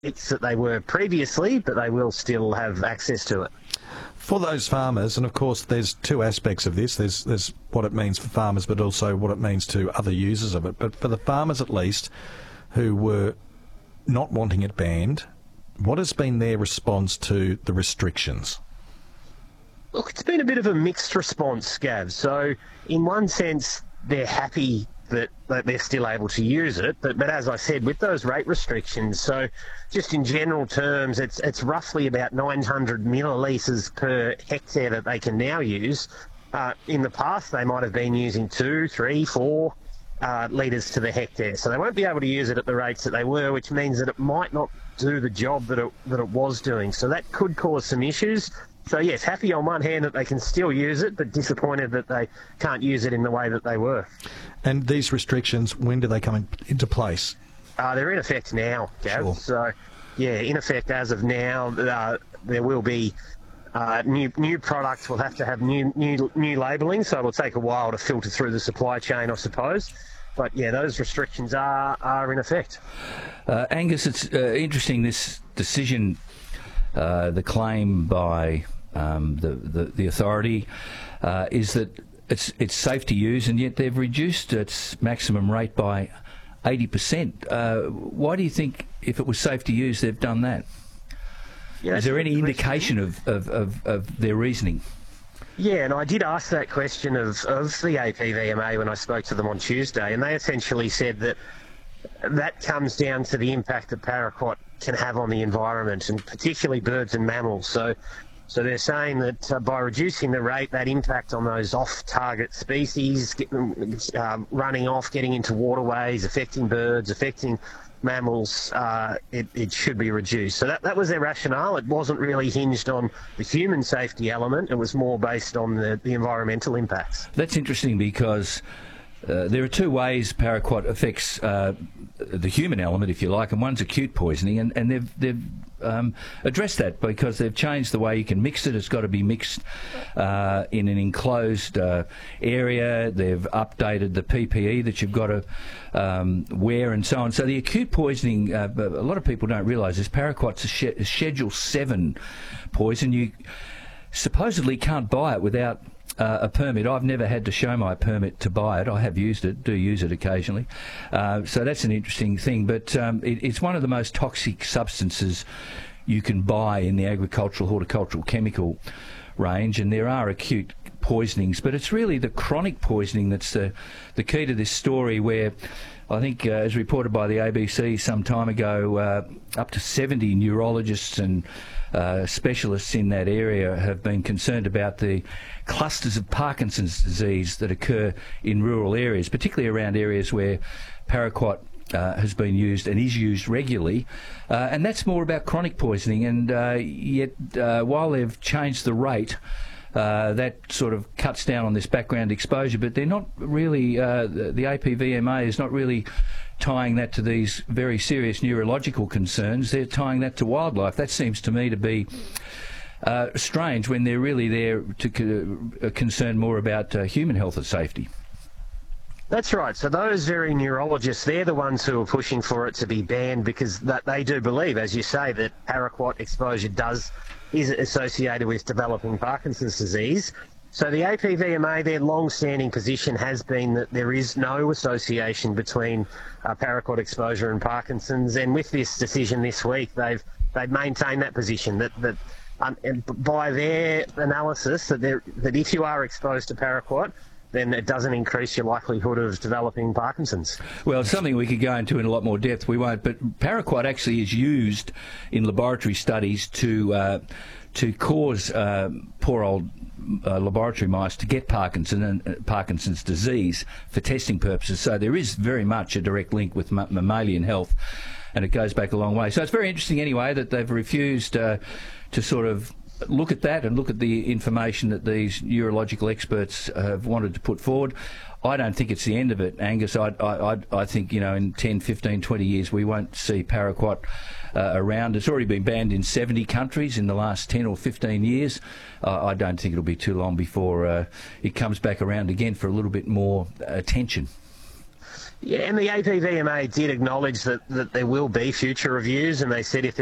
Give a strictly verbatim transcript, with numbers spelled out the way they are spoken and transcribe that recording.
rates that they were previously, but they will still have access to it. For those farmers, and of course there's two aspects of this, there's, there's what it means for farmers, but also what it means to other users of it. But for the farmers at least, who were not wanting it banned, what has been their response to the restrictions? Look, it's been a bit of a mixed response, Gav. So in one sense, they're happy that, that they're still able to use it. But, but as I said, with those rate restrictions, so just in general terms, it's it's roughly about nine hundred millilitres per hectare that they can now use. Uh, in the past, they might have been using two, three, four uh, litres to the hectare. So they won't be able to use it at the rates that they were, which means that it might not do the job that it, that it was doing. So that could cause some issues. So yes, happy on one hand that they can still use it, but disappointed that they can't use it in the way that they were. And these restrictions, when do they come in, into place? Uh, they're in effect now, Gav. Sure. So, yeah, in effect as of now, uh, there will be uh, new new products will have to have new new new labelling, so it'll take a while to filter through the supply chain, I suppose. But yeah, those restrictions are are in effect. Uh, Angus, it's uh, interesting this decision. Uh, the claim by um, the, the the authority uh, is that it's it's safe to use, and yet they've reduced its maximum rate by eighty percent. Uh, why do you think, if it was safe to use, they've done that? Yeah, is there any indication of, of, of, of their reasoning? Yeah, and I did ask that question of, of the A P V M A when I spoke to them on Tuesday, and they essentially said that that comes down to the impact that paraquat can have on the environment, and particularly birds and mammals. So so they're saying that uh, by reducing the rate, that impact on those off-target species, get them, uh, running off, getting into waterways, affecting birds, affecting mammals, uh, it, it should be reduced. So that, that was their rationale. It wasn't really hinged on the human safety element. It was more based on the, the environmental impacts. That's interesting because Uh, there are two ways paraquat affects uh, the human element, if you like, and one's acute poisoning, and, and they've, they've um, addressed that because they've changed the way you can mix it. It's got to be mixed uh, in an enclosed uh, area. They've updated the P P E that you've got to um, wear and so on. So the acute poisoning, uh, a lot of people don't realise this, paraquat's a, sh- a Schedule seven poison. You supposedly can't buy it without Uh, a permit. I've never had to show my permit to buy it. I have used it, do use it occasionally. Uh, so that's an interesting thing. But um, it, it's one of the most toxic substances you can buy in the agricultural, horticultural, chemical range, and there are acute poisonings. But it's really the chronic poisoning that's the, the key to this story, where I think, uh, as reported by the A B C some time ago, uh, up to seventy neurologists and uh, specialists in that area have been concerned about the clusters of Parkinson's disease that occur in rural areas, particularly around areas where paraquat uh, has been used and is used regularly. Uh, and that's more about chronic poisoning. And uh, yet, uh, while they've changed the rate, Uh, that sort of cuts down on this background exposure, but they're not really, uh, the, the A P V M A is not really tying that to these very serious neurological concerns. They're tying that to wildlife. That seems to me to be uh, strange when they're really there to co- uh, concern more about uh, human health and safety. That's right. So those very neurologists, they're the ones who are pushing for it to be banned, because that they do believe, as you say, that paraquat exposure does is associated with developing Parkinson's disease. So the A P V M A, their long-standing position has been that there is no association between uh, paraquat exposure and Parkinson's, and with this decision this week, they've they've maintained that position that that um, and by their analysis that there that if you are exposed to paraquat, then it doesn't increase your likelihood of developing Parkinson's. Well, it's something we could go into in a lot more depth. We won't. But paraquat actually is used in laboratory studies to uh, to cause uh, poor old uh, laboratory mice to get Parkinson and uh, Parkinson's disease for testing purposes. So there is very much a direct link with ma- mammalian health, and it goes back a long way. So it's very interesting anyway that they've refused uh, to sort of look at that and look at the information that these neurological experts have wanted to put forward. I don't think it's the end of it, Angus. I, I, I think, you know, in ten, fifteen, twenty years we won't see paraquat uh, around. It's already been banned in seventy countries in the last ten or fifteen years. Uh, I don't think it'll be too long before uh, it comes back around again for a little bit more attention. Yeah, and the A P V M A did acknowledge that, that there will be future reviews, and they said if